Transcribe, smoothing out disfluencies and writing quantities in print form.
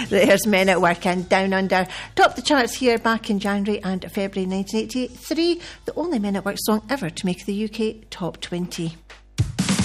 There's Men at Work and Down Under. Topped the charts here back in January and February 1983. The only Men at Work song ever to make the UK top 20.